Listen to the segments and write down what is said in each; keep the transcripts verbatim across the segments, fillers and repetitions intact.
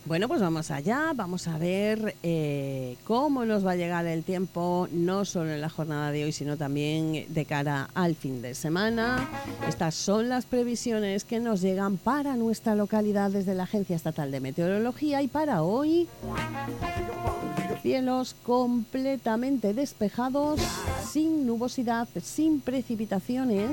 Bueno, pues vamos allá, vamos a ver eh, cómo nos va a llegar el tiempo, no solo en la jornada de hoy, sino también de cara al fin de semana. Estas son las previsiones que nos llegan para nuestra localidad desde la Agencia Estatal de Meteorología, y para hoy, cielos completamente despejados, sin nubosidad, sin precipitaciones.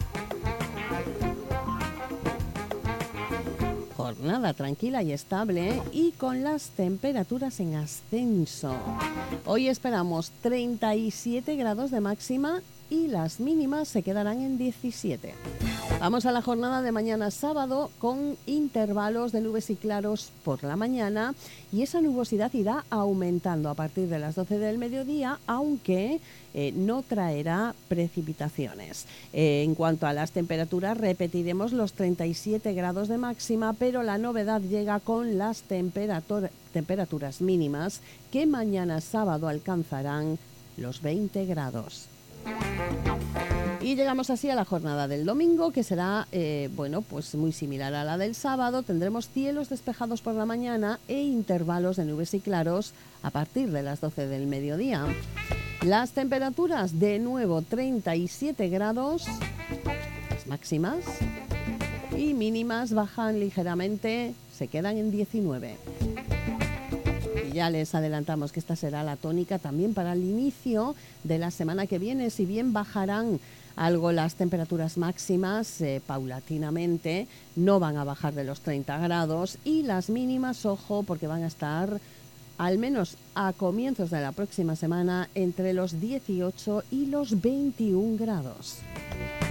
Jornada tranquila y estable, y con las temperaturas en ascenso. Hoy esperamos treinta y siete grados de máxima y las mínimas se quedarán en diecisiete. Vamos a la jornada de mañana sábado, con intervalos de nubes y claros por la mañana, y esa nubosidad irá aumentando a partir de las doce del mediodía, aunque eh, no traerá precipitaciones. Eh, en cuanto a las temperaturas, repetiremos los treinta y siete grados de máxima, pero la novedad llega con las temperatur- temperaturas mínimas, que mañana sábado alcanzarán los veinte grados. Y llegamos así a la jornada del domingo, que será, eh, bueno, pues muy similar a la del sábado. Tendremos cielos despejados por la mañana e intervalos de nubes y claros a partir de las doce del mediodía. Las temperaturas, de nuevo, treinta y siete grados, las máximas, y mínimas bajan ligeramente, se quedan en diecinueve. Y ya les adelantamos que esta será la tónica también para el inicio de la semana que viene. Si bien bajarán algo las temperaturas máximas, eh, paulatinamente, no van a bajar de los treinta grados, y las mínimas, ojo, porque van a estar, al menos a comienzos de la próxima semana, entre los dieciocho y los veintiún grados.